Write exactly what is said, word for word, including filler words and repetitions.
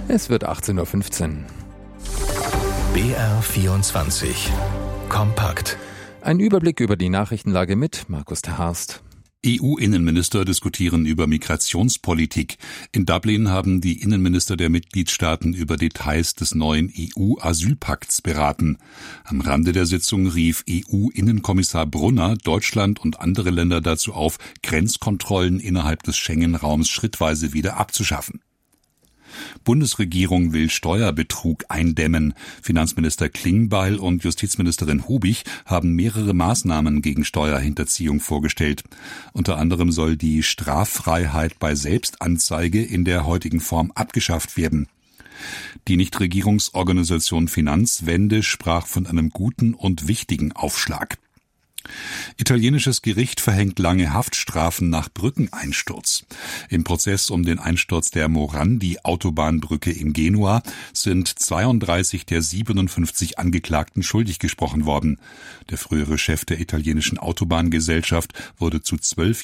Es wird achtzehn Uhr fünfzehn. B R vierundzwanzig Kompakt. Ein Überblick über die Nachrichtenlage mit Markus Terhorst. E U-Innenminister diskutieren über Migrationspolitik. In Dublin haben die Innenminister der Mitgliedstaaten über Details des neuen E U-Asylpakts beraten. Am Rande der Sitzung rief E U-Innenkommissar Brunner Deutschland und andere Länder dazu auf, Grenzkontrollen innerhalb des Schengen-Raums schrittweise wieder abzuschaffen. Bundesregierung will Steuerbetrug eindämmen. Finanzminister Klingbeil und Justizministerin Hubig haben mehrere Maßnahmen gegen Steuerhinterziehung vorgestellt. Unter anderem soll die Straffreiheit bei Selbstanzeige in der heutigen Form abgeschafft werden. Die Nichtregierungsorganisation Finanzwende sprach von einem guten und wichtigen Aufschlag. Italienisches Gericht verhängt lange Haftstrafen nach Brückeneinsturz. Im Prozess um den Einsturz der Morandi-Autobahnbrücke in Genua sind zweiunddreißig der siebenundfünfzig Angeklagten schuldig gesprochen worden. Der frühere Chef der italienischen Autobahngesellschaft wurde zu zwölf